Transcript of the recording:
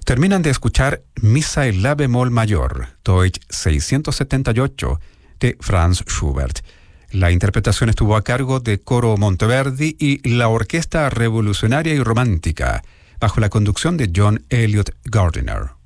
Terminan de escuchar Misa en la bemol mayor, Deutsch 678, de Franz Schubert. La interpretación estuvo a cargo de Coro Monteverdi y la Orquesta Revolucionaria y Romántica, bajo la conducción de John Elliott Gardiner.